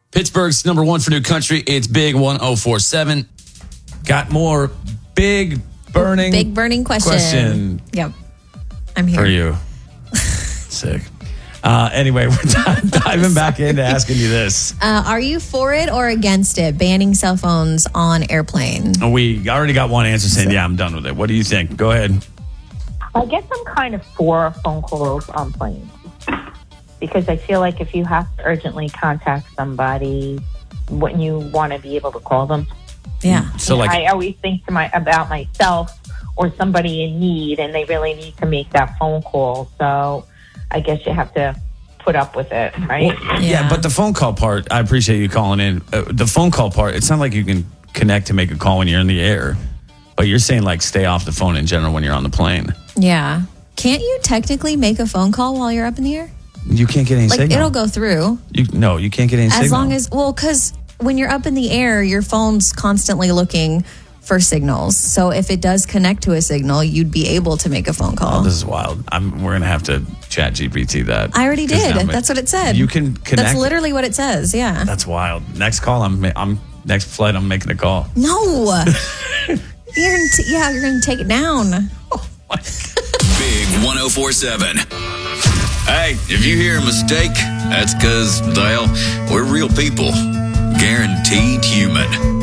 Pittsburgh's number one for new country. It's Big 1047. Got more big burning question. Yep. I'm here. For you. Sick. Anyway, we're diving back into asking you this. Are you for it or against it, banning cell phones on airplane? We already got one answer saying, yeah, I'm done with it. What do you think? Go ahead. I guess I'm kind of for phone calls on planes because I feel like if you have to urgently contact somebody, wouldn't you want to be able to call them? Yeah. So I always think about myself or somebody in need, and they really need to make that phone call. So I guess you have to put up with it, right? Well, yeah, but the phone call part, I appreciate you calling in. The phone call part, it's not like you can connect to make a call when you're in the air. But you're saying like stay off the phone in general when you're on the plane. Yeah. Can't you technically make a phone call while you're up in the air? You can't get any signal. It'll go through. No, you can't get any signal. As long as, because when you're up in the air, your phone's constantly looking for signals. So if it does connect to a signal, you'd be able to make a phone call. Oh, this is wild. We're going to have to chat GPT that. I already did. That's what it said. You can connect. That's literally what it says. Yeah. That's wild. Next call, next flight, I'm making a call. No. You're going to take it down. Oh my God. Big 1047. Hey, if you hear a mistake, that's because, well, we're real people. Guaranteed human.